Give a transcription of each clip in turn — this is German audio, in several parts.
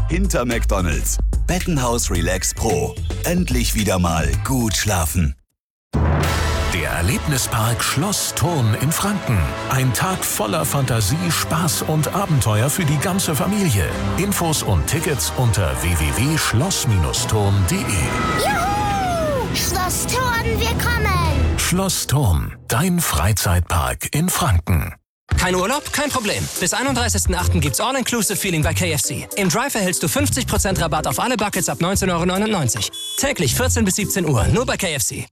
hinter McDonald's. Bettenhaus Relax Pro. Endlich wieder mal gut schlafen. Der Erlebnispark Schloss Thurn in Franken. Ein Tag voller Fantasie, Spaß und Abenteuer für die ganze Familie. Infos und Tickets unter www.schloss-thurn.de. Juhu! Schloss Thurn, wir kommen! Schloss Thurn, dein Freizeitpark in Franken. Kein Urlaub? Kein Problem. Bis 31.08. gibt's All-Inclusive-Feeling bei KFC. Im Drive erhältst du 50% Rabatt auf alle Buckets ab 19,99 €. Täglich 14 bis 17 Uhr, nur bei KFC.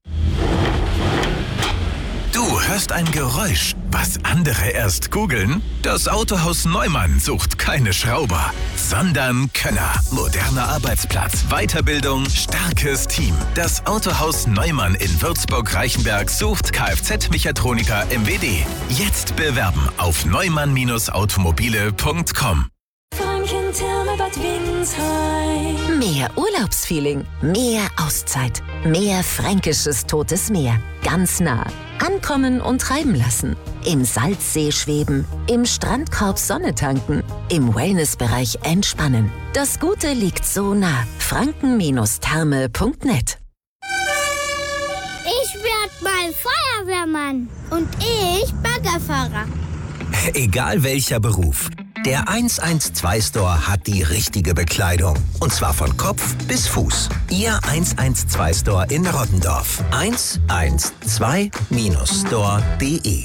Du hörst ein Geräusch, was andere erst googeln? Das Autohaus Neumann sucht keine Schrauber, sondern Könner. Moderner Arbeitsplatz, Weiterbildung, starkes Team. Das Autohaus Neumann in Würzburg-Reichenberg sucht Kfz-Mechatroniker MWD. Jetzt bewerben auf neumann-automobile.com. Mehr Urlaubsfeeling, mehr Auszeit, mehr fränkisches Totes Meer. Ganz nah. Ankommen und treiben lassen. Im Salzsee schweben, im Strandkorb Sonne tanken, im Wellnessbereich entspannen. Das Gute liegt so nah. franken-therme.net. Ich werd mal Feuerwehrmann. Und ich Baggerfahrer. Egal welcher Beruf. Der 112-Store hat die richtige Bekleidung. Und zwar von Kopf bis Fuß. Ihr 112-Store in Rottendorf. 112-store.de.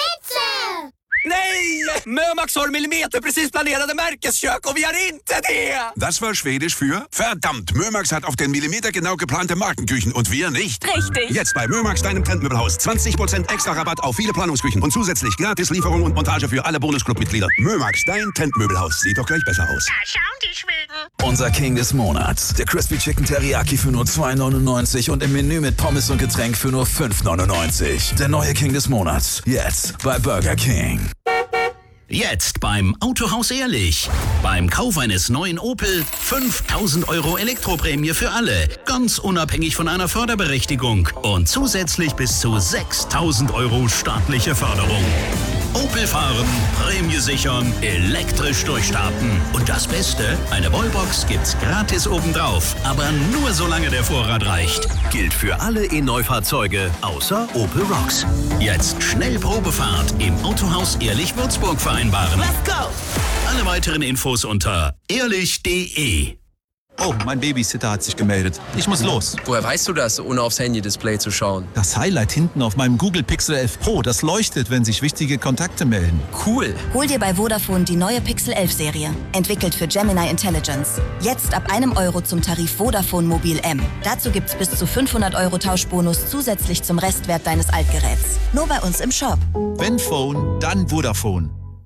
Nej! Mömax har millimeterprecis planerade märkeskök och vi har inte det! Das war Schwedisch für verdammt, Mömax hat auf den Millimeter genau geplante Markenküchen und wir nicht. Richtig. Jetzt bei Mömax, deinem Trendmöbelhaus. 20% extra Rabatt auf viele Planungsküchen und zusätzlich gratis Lieferung und Montage für alle Bonusclub-Mitglieder. Mömax, dein Trendmöbelhaus. Sieht doch gleich besser aus. Da schauen die Schweden. Unser King des Monats. Der Crispy Chicken Teriyaki für nur 2,99 und im Menü mit Pommes und Getränk für nur 5,99. Der neue King des Monats. Jetzt bei Burger King. Jetzt beim Autohaus Ehrlich. Beim Kauf eines neuen Opel 5.000 € Elektroprämie für alle. Ganz unabhängig von einer Förderberechtigung. Und zusätzlich bis zu 6.000 € staatliche Förderung. Opel fahren, Prämie sichern, elektrisch durchstarten. Und das Beste, eine Wallbox gibt's gratis obendrauf. Aber nur solange der Vorrat reicht. Gilt für alle E-Neufahrzeuge außer Opel Rocks. Jetzt schnell Probefahrt im Autohaus Ehrlich Würzburg vereinbaren. Let's go! Alle weiteren Infos unter ehrlich.de. Oh, mein Babysitter hat sich gemeldet. Ich muss los. Woher weißt du das, ohne aufs Handy-Display zu schauen? Das Highlight hinten auf meinem Google Pixel 11 Pro, das leuchtet, wenn sich wichtige Kontakte melden. Cool. Hol dir bei Vodafone die neue Pixel 11 Serie. Entwickelt für Gemini Intelligence. Jetzt ab €1 zum Tarif Vodafone Mobil M. Dazu gibt's bis zu 500 € Tauschbonus zusätzlich zum Restwert deines Altgeräts. Nur bei uns im Shop. Wenn Phone, dann Vodafone.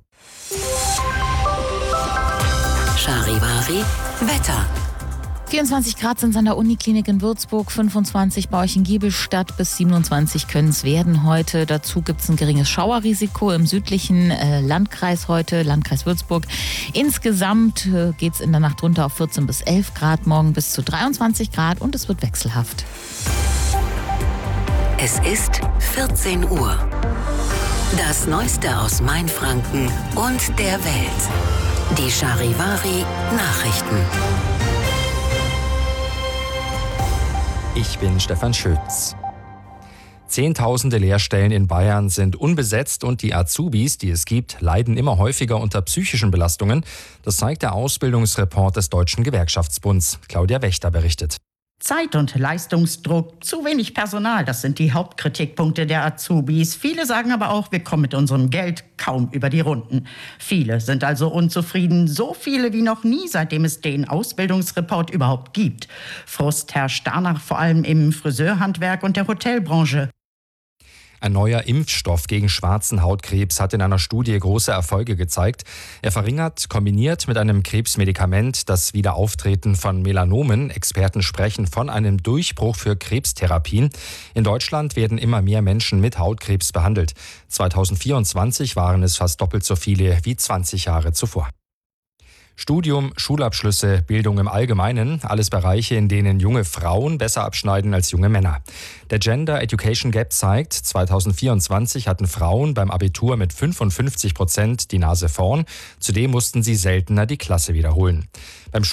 Charivari Wetter. 24 Grad sind es an der Uniklinik in Würzburg, 25 bei euch in Giebelstadt, bis 27 können es werden heute. Dazu gibt es ein geringes Schauerrisiko im südlichen Landkreis heute, Landkreis Würzburg. Insgesamt geht es in der Nacht runter auf 14 bis 11 Grad, morgen bis zu 23 Grad und es wird wechselhaft. Es ist 14 Uhr. Das Neueste aus Mainfranken und der Welt. Die Charivari Nachrichten. Ich bin Stefan Schütz. Zehntausende Lehrstellen in Bayern sind unbesetzt und die Azubis, die es gibt, leiden immer häufiger unter psychischen Belastungen. Das zeigt der Ausbildungsreport des Deutschen Gewerkschaftsbunds. Claudia Wächter berichtet. Zeit- und Leistungsdruck, zu wenig Personal, das sind die Hauptkritikpunkte der Azubis. Viele sagen aber auch, wir kommen mit unserem Geld kaum über die Runden. Viele sind also unzufrieden, so viele wie noch nie, seitdem es den Ausbildungsreport überhaupt gibt. Frust herrscht danach vor allem im Friseurhandwerk und der Hotelbranche. Ein neuer Impfstoff gegen schwarzen Hautkrebs hat in einer Studie große Erfolge gezeigt. Er verringert, kombiniert mit einem Krebsmedikament, das Wiederauftreten von Melanomen. Experten sprechen von einem Durchbruch für Krebstherapien. In Deutschland werden immer mehr Menschen mit Hautkrebs behandelt. 2024 waren es fast doppelt so viele wie 20 Jahre zuvor. Studium, Schulabschlüsse, Bildung im Allgemeinen, alles Bereiche, in denen junge Frauen besser abschneiden als junge Männer. Der Gender Education Gap zeigt, 2024 hatten Frauen beim Abitur mit 55% die Nase vorn. Zudem mussten sie seltener die Klasse wiederholen. Beim